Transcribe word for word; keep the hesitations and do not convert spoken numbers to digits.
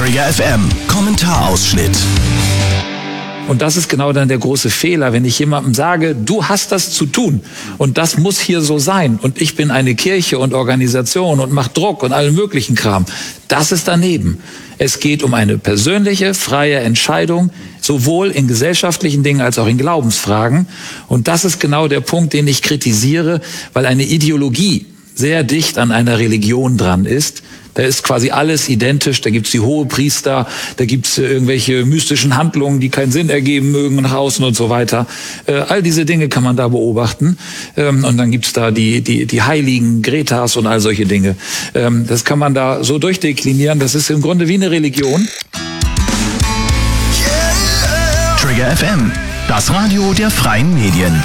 Trigger F M, Kommentarausschnitt. Und das ist genau dann der große Fehler, wenn ich jemandem sage, du hast das zu tun und das muss hier so sein und ich bin eine Kirche und Organisation und mach Druck und allen möglichen Kram. Das ist daneben. Es geht um eine persönliche, freie Entscheidung, sowohl in gesellschaftlichen Dingen als auch in Glaubensfragen. Und das ist genau der Punkt, den ich kritisiere, weil eine Ideologie sehr dicht an einer Religion dran ist. Da ist quasi alles identisch, da gibt's die Hohepriester, da gibt's irgendwelche mystischen Handlungen, die keinen Sinn ergeben mögen nach außen und so weiter. Äh, all diese Dinge kann man da beobachten. Ähm, und dann gibt's da die, die, die Heiligen, Gretas und all solche Dinge. Ähm, das kann man da so durchdeklinieren, das ist im Grunde wie eine Religion. Trigger F M, das Radio der freien Medien.